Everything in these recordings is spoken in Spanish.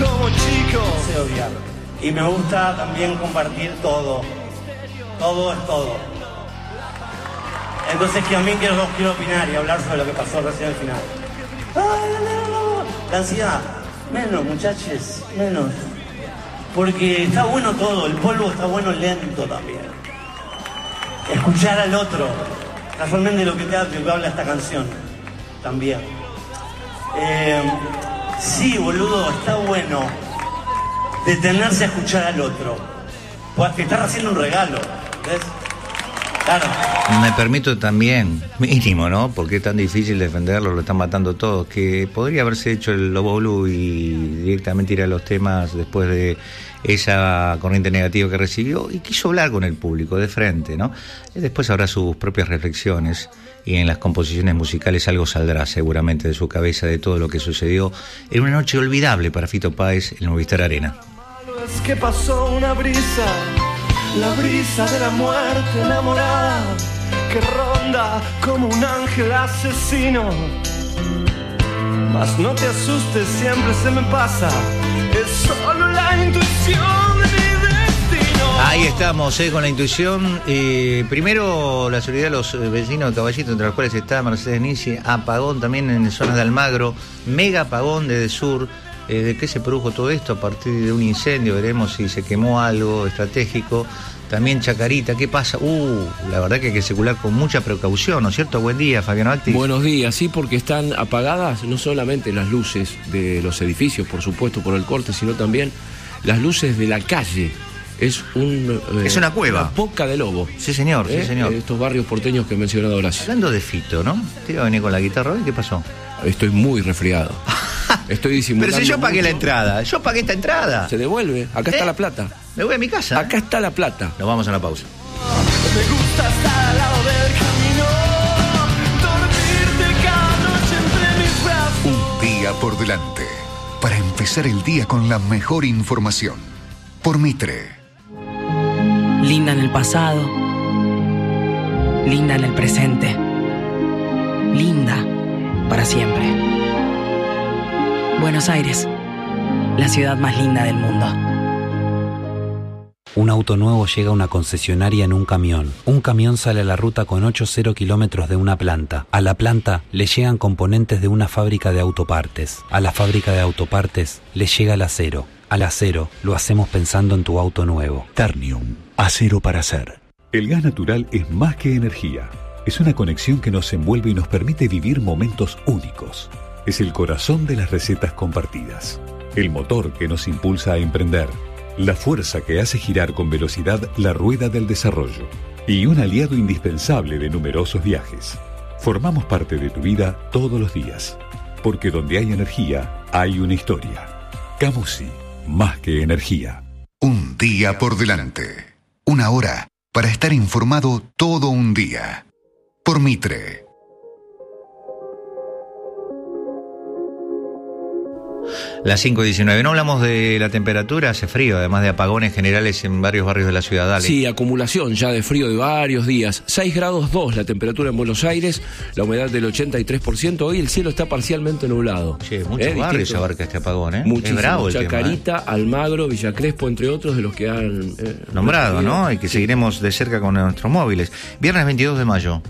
como chico. Sé odiar. Y me gusta también compartir todo. Todo es todo. Entonces que a mí quiero opinar y hablar sobre lo que pasó recién al final. La ansiedad. Menos, muchachos, menos. Porque está bueno todo, el polvo está bueno lento también. Escuchar al otro. Casualmente lo que habla esta canción. También. Sí, boludo, está bueno detenerse a escuchar al otro. Pues te estás haciendo un regalo, ¿ves? Claro. Me permito también, mínimo, ¿no? Porque es tan difícil defenderlo, lo están matando todos, que podría haberse hecho el Lobo Blue y directamente ir a los temas después de esa corriente negativa que recibió y quiso hablar con el público de frente, ¿no? Y después habrá sus propias reflexiones y en las composiciones musicales algo saldrá seguramente de su cabeza de todo lo que sucedió en una noche olvidable para Fito Páez en Movistar Arena. Es que pasó una brisa, la brisa de la muerte enamorada, que ronda como un ángel asesino. Mas no te asustes, siempre se me pasa, es solo la intuición de mi destino. Ahí estamos, con la intuición. Primero la solidaridad de los vecinos de Caballito, entre los cuales está Mercedes Ninzi. Apagón también en zonas de Almagro, mega apagón desde sur. ¿De qué se produjo todo esto? A partir de un incendio, veremos si se quemó algo estratégico. También Chacarita, ¿qué pasa? La verdad que hay que circular con mucha precaución, ¿no es cierto? Buen día, Fabián Alti. Buenos días, sí, porque están apagadas no solamente las luces de los edificios, por supuesto, por el corte, sino también las luces de la calle. Es una cueva. Una boca de lobo. Sí, señor, sí, señor. Estos barrios porteños que ha mencionado Horacio. Hablando de Fito, ¿no? ¿Te iba a venir con la guitarra hoy? ¿Qué pasó? Estoy muy resfriado. Estoy disimulando. Pero si yo pagué mucho. la entrada, yo pagué esta entrada. Se devuelve, acá está la plata. Me voy a mi casa. Acá está la plata. Nos vamos a la pausa. Me gusta estar al lado del camino, dormirte cada noche entre mis brazos. Un día por delante, para empezar el día con la mejor información. Por Mitre. Linda en el pasado, linda en el presente, linda para siempre. Buenos Aires, la ciudad más linda del mundo. Un auto nuevo llega a una concesionaria en un camión. Un camión sale a la ruta con 80 kilómetros de una planta. A la planta le llegan componentes de una fábrica de autopartes. A la fábrica de autopartes le llega el acero. Al acero lo hacemos pensando en tu auto nuevo. Ternium, acero para hacer. El gas natural es más que energía. Es una conexión que nos envuelve y nos permite vivir momentos únicos. Es el corazón de las recetas compartidas. El motor que nos impulsa a emprender. La fuerza que hace girar con velocidad la rueda del desarrollo. Y un aliado indispensable de numerosos viajes. Formamos parte de tu vida todos los días. Porque donde hay energía, hay una historia. Camusi, más que energía. Un día por delante. Una hora para estar informado todo un día. Por Mitre. Las 5:19. No hablamos de la temperatura, hace frío, además de apagones generales en varios barrios de la ciudad. Dale. Sí, acumulación ya de frío de varios días. 6 grados 2 la temperatura en Buenos Aires, la humedad del 83%. Hoy el cielo está parcialmente nublado. Che, muchos barrios abarca este apagón, ¿eh? Muchísimo. Es bravo el Chacarita, tema, Almagro, Villa Crespo, entre otros de los que han nombrado, ¿no? Y que seguiremos de cerca con nuestros móviles. Viernes 22 de mayo.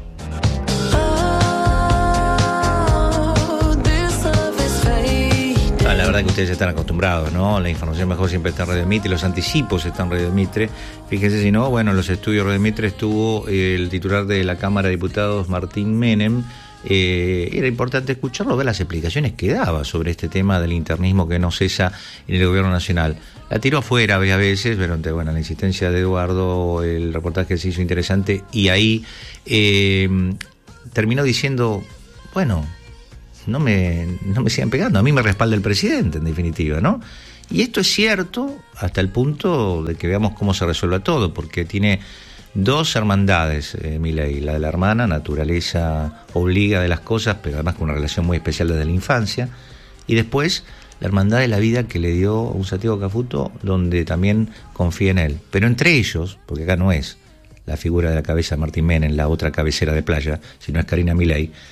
La verdad que ustedes están acostumbrados, ¿no? La información mejor siempre está en Radio Mitre, los anticipos están en Radio Mitre. Fíjense si no, bueno, en los estudios Radio Mitre estuvo el titular de la Cámara de Diputados, Martín Menem. Era importante escucharlo, ver las explicaciones que daba sobre este tema del internismo que no cesa en el gobierno nacional. La tiró afuera a veces, pero bueno, la insistencia de Eduardo, el reportaje se hizo interesante y ahí terminó diciendo, bueno, no me sigan pegando, a mí me respalda el presidente, en definitiva, ¿no? Y esto es cierto hasta el punto de que veamos cómo se resuelve todo, porque tiene dos hermandades, Milei, la de la hermana, naturaleza obliga de las cosas, pero además con una relación muy especial desde la infancia, y después la hermandad de la vida que le dio un Santiago Cafuto, donde también confía en él. Pero entre ellos, porque acá no es la figura de la cabeza de Martín Menem, la otra cabecera de playa, sino es Karina Milei,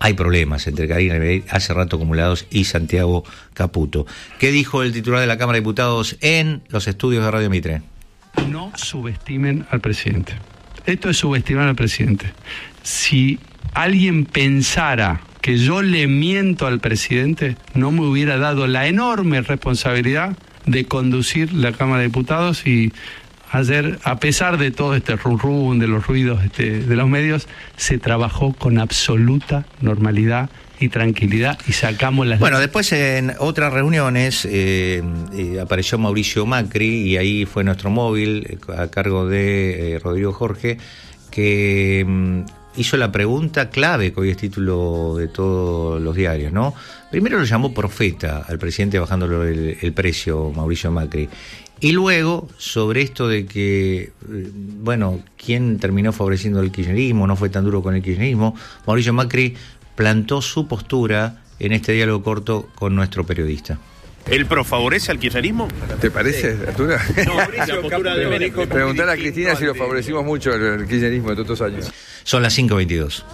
hay problemas entre Karina Leverit, hace rato acumulados, y Santiago Caputo. ¿Qué dijo el titular de la Cámara de Diputados en los estudios de Radio Mitre? No subestimen al presidente. Esto es subestimar al presidente. Si alguien pensara que yo le miento al presidente, no me hubiera dado la enorme responsabilidad de conducir la Cámara de Diputados, y ayer, a pesar de todo este rum de los ruidos de los medios, se trabajó con absoluta normalidad y tranquilidad y sacamos las... Bueno, después en otras reuniones apareció Mauricio Macri, y ahí fue nuestro móvil a cargo de Rodrigo Jorge, que hizo la pregunta clave, que hoy es título de todos los diarios, ¿no? Primero lo llamó profeta al presidente bajándole el precio, Mauricio Macri. Y luego, sobre esto de que, bueno, ¿quién terminó favoreciendo el kirchnerismo? No fue tan duro con el kirchnerismo. Mauricio Macri plantó su postura en este diálogo corto con nuestro periodista. ¿El PRO favorece al kirchnerismo? ¿Te parece, Arturo? No, preguntar a Cristina si lo favorecimos mucho el kirchnerismo de todos estos años. Son las 5:22.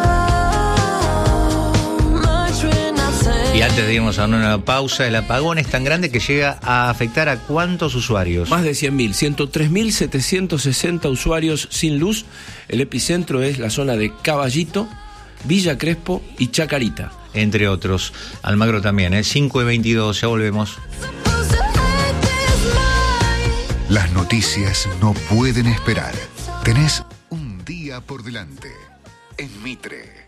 Y antes de irnos a una pausa, el apagón es tan grande que llega a afectar a ¿cuántos usuarios? Más de 100.000, 103.760 usuarios sin luz. El epicentro es la zona de Caballito, Villa Crespo y Chacarita. Entre otros. Almagro también, 5:22, ya volvemos. Las noticias no pueden esperar. Tenés un día por delante en Mitre.